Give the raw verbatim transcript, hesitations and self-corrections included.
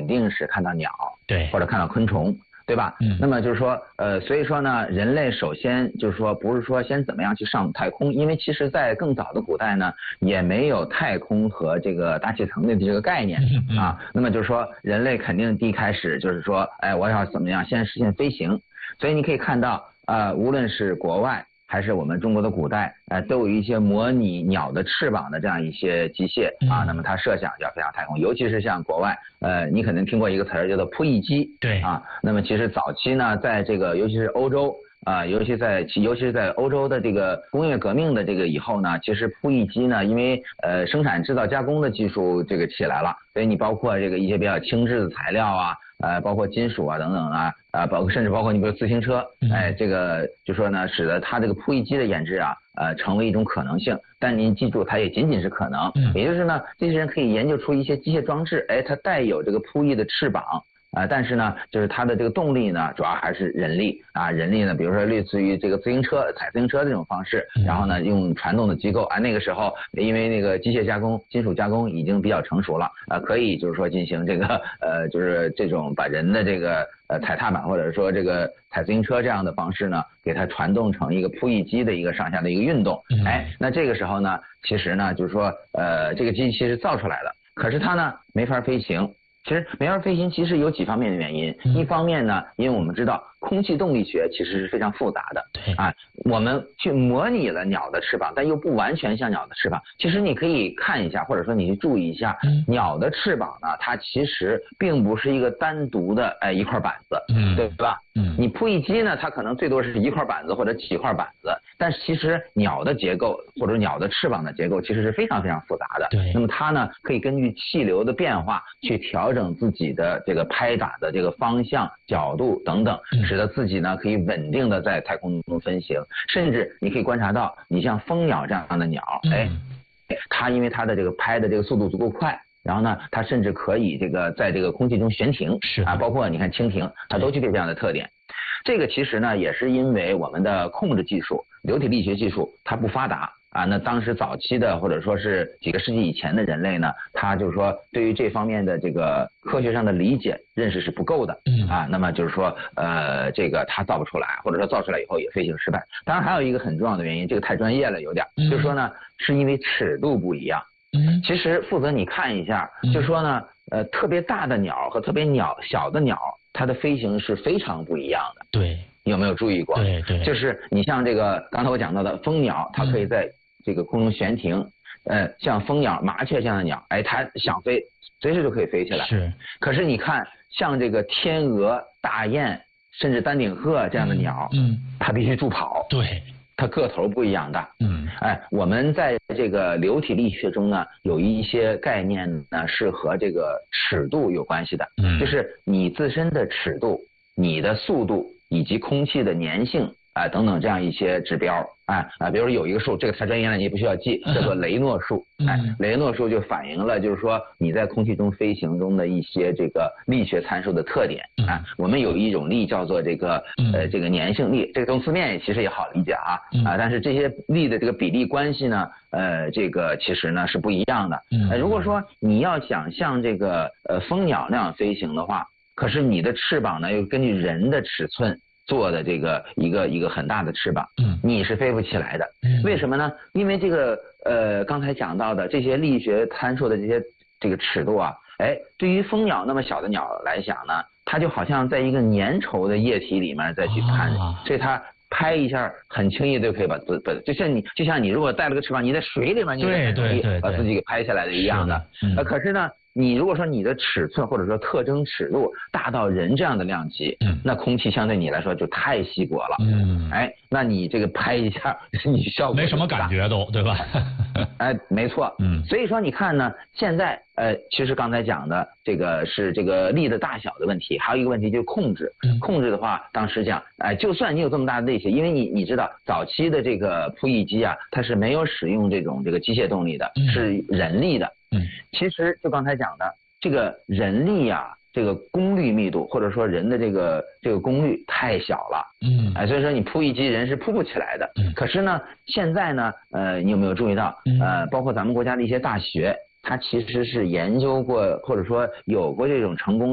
肯定是看到鸟， 对， 或者看到昆虫。对吧？ 嗯， 那么就是说，呃，所以说呢，人类首先就是说，不是说先怎么样去上太空，因为其实在更早的古代呢，也没有太空和这个大气层的这个概念啊。那么就是说，人类肯定第一开始就是说，哎，我要怎么样先实现飞行？所以你可以看到，呃，无论是国外还是我们中国的古代，呃，都有一些模拟鸟的翅膀的这样一些机械啊。那么它设想要飞向太空，尤其是像国外，呃，你可能听过一个词儿叫做扑翼机， 对啊。那么其实早期呢，在这个尤其是欧洲啊，尤其在尤其是在欧洲的这个工业革命的这个以后呢，其实扑翼机呢，因为呃生产制造加工的技术这个起来了，所以你包括这个一些比较轻质的材料啊。呃，包括金属啊等等啊，啊，包括甚至包括你比如自行车，哎，这个就说呢，使得它这个扑翼机的研制啊，呃，成为一种可能性。但您记住，它也仅仅是可能，也就是呢，这些人可以研究出一些机械装置，哎，它带有这个扑翼的翅膀。啊，但是呢，就是它的这个动力呢，主要还是人力啊，人力呢，比如说类似于这个自行车、踩自行车这种方式，然后呢，用传动的机构啊，那个时候因为那个机械加工、金属加工已经比较成熟了啊，可以就是说进行这个呃，就是这种把人的这个呃踩踏板或者说这个踩自行车这样的方式呢，给它传动成一个扑翼机的一个上下的一个运动，哎，那这个时候呢，其实呢，就是说呃，这个机器是造出来了，可是它呢没法飞行。其实没法飞行其实有几方面的原因，一方面呢，因为我们知道空气动力学其实是非常复杂的， 对啊，我们去模拟了鸟的翅膀，但又不完全像鸟的翅膀。其实你可以看一下，或者说你去注意一下，鸟的翅膀呢，它其实并不是一个单独的哎一块板子，嗯，对吧？嗯，你扑翼机呢，它可能最多是一块板子或者几块板子，但是其实鸟的结构或者鸟的翅膀的结构其实是非常非常复杂的。 对， 那么它呢，可以根据气流的变化去调整自己的这个拍打的这个方向、角度等等，使得自己呢可以稳定的在太空中飞行。甚至你可以观察到，你像蜂鸟这样的鸟，哎，它因为它的这个拍的这个速度足够快。然后呢，它甚至可以这个在这个空气中悬停， 是啊，包括你看蜻蜓，它都具备这样的特点。这个其实呢，也是因为我们的控制技术、流体力学技术它不发达啊。那当时早期的或者说是几个世纪以前的人类呢，他就是说对于这方面的这个科学上的理解认识是不够的，嗯啊。那么就是说呃，这个他造不出来，或者说造出来以后也飞行失败。当然还有一个很重要的原因，这个太专业了有点，就是说呢，是因为尺度不一样。嗯，其实负责你看一下，就说呢，呃，特别大的鸟和特别鸟小的鸟，它的飞行是非常不一样的。 对， 有没有注意过？ 对对， 就是你像这个刚才我讲到的蜂鸟，它可以在这个空中悬停，呃，像蜂鸟、麻雀这样的鸟，哎，它想飞，随时就可以飞起来。 是。可是你看，像这个天鹅、大雁，甚至丹顶鹤这样的鸟，嗯，它必须助跑。 对。 它个头不一样大， 嗯， 哎，我们在这个流体力学中呢，有一些概念呢是和这个尺度有关系的，嗯，就是你自身的尺度、你的速度以及空气的粘性啊、呃、等等这样一些指标，哎啊，比如说有一个数，这个太专业了，你也不需要记，叫做雷诺数，哎，雷诺数就反映了就是说你在空气中飞行中的一些这个力学参数的特点，啊，我们有一种力叫做这个呃这个粘性力，这个从字面其实也好理解啊，啊，但是这些力的这个比例关系呢，呃，这个其实呢是不一样的，呃，如果说你要想像这个呃蜂鸟那样飞行的话，可是你的翅膀呢又根据人的尺寸做的这个一个一个很大的翅膀，嗯，你是飞不起来的，嗯，为什么呢？因为这个呃刚才讲到的这些力学参数的这些这个尺度啊，哎，对于蜂鸟那么小的鸟来讲呢，它就好像在一个粘稠的液体里面再去看，啊、所以它拍一下很轻易就可以把自把，就像你就像你如果带了个翅膀，你在水里面你也可以把自己给拍下来的一样的，嗯、呃，可是呢。你如果说你的尺寸或者说特征尺度大到人这样的量级，嗯，那空气相对你来说就太稀薄了，嗯，哎，那你这个拍一下，你效果没什么感觉都，对吧？ 哎，没错，嗯，所以说你看呢，现在呃，其实刚才讲的这个是这个力的大小的问题，还有一个问题就是控制，嗯、控制的话，当时讲，哎，就算你有这么大的力气，因为你你知道早期的这个扑翼机啊，它是没有使用这种这个机械动力的，嗯、是人力的。嗯，其实就刚才讲的这个人力啊，这个功率密度或者说人的这个这个功率太小了，嗯，哎，所以说你扑翼机人是扑不起来的。嗯，可是呢，现在呢，呃，你有没有注意到，呃，包括咱们国家的一些大学，它其实是研究过或者说有过这种成功